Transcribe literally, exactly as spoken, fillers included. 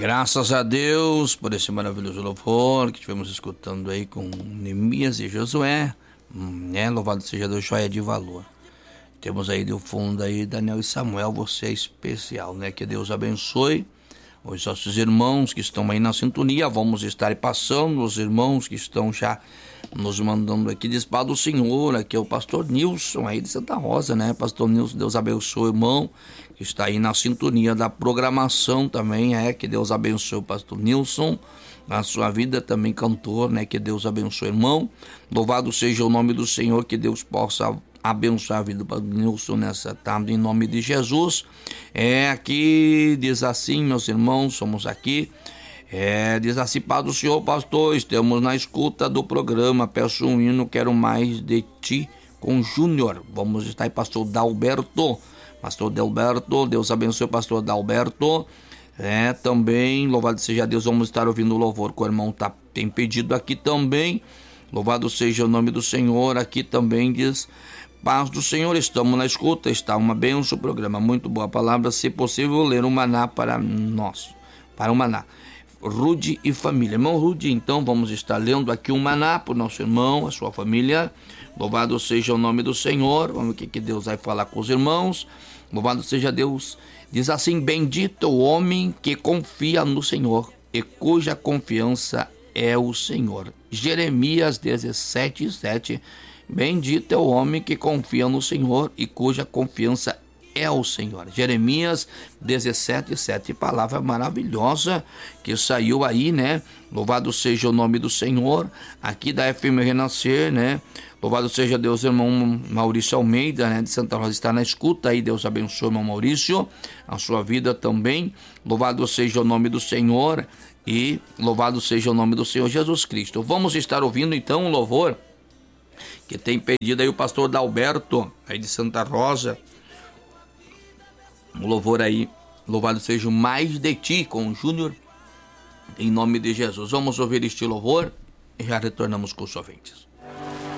Graças a Deus por esse maravilhoso louvor que estivemos escutando aí com Neemias e Josué, né? Louvado seja Deus, joia de valor. Temos aí do fundo aí Daniel e Samuel, você é especial, né? Que Deus abençoe os nossos irmãos que estão aí na sintonia. Vamos estar passando os irmãos que estão já nos mandando aqui, diz Pai do Senhor, aqui é o pastor Nilson aí de Santa Rosa, né? Pastor Nilson, Deus abençoe o irmão que está aí na sintonia da programação também, é, que Deus abençoe o pastor Nilson, a sua vida também cantor, né? Que Deus abençoe o irmão, louvado seja o nome do Senhor, que Deus possa abençoar a vida do Nilson nessa tarde, em nome de Jesus. É, aqui diz assim, meus irmãos, somos aqui, é, diz assim, Pai do Senhor, pastor, estamos na escuta do programa, peço um hino, quero mais de ti, com Júnior. Vamos estar aí, pastor Dalberto, pastor Dalberto, Deus abençoe o pastor Dalberto. É, também, louvado seja Deus, vamos estar ouvindo o louvor que o irmão tá, tem pedido aqui também, louvado seja o nome do Senhor. Aqui também diz, paz do Senhor, estamos na escuta, está uma bênção, o programa, muito boa palavra, se possível ler um maná para nós, para o maná, Rude e família. Irmão Rude, então vamos estar lendo aqui um maná para o nosso irmão, a sua família, louvado seja o nome do Senhor. Vamos ver o que, que Deus vai falar com os irmãos, louvado seja Deus. Diz assim, bendito o homem que confia no Senhor e cuja confiança é o Senhor. Jeremias dezessete, sete. Bendito é o homem que confia no Senhor e cuja confiança é o Senhor. Jeremias dezessete, sete. Palavra maravilhosa que saiu aí, né? Louvado seja o nome do Senhor, aqui da F M Renascer, né? Louvado seja Deus, irmão Maurício Almeida, né? De Santa Rosa, está na escuta aí. Deus abençoe, irmão Maurício, a sua vida também. Louvado seja o nome do Senhor e louvado seja o nome do Senhor Jesus Cristo. Vamos estar ouvindo então um louvor que tem pedido aí o pastor Dalberto, aí de Santa Rosa. Um louvor aí, louvado seja o Mais de Ti, com o Júnior, em nome de Jesus. Vamos ouvir este louvor e já retornamos com os ouvintes.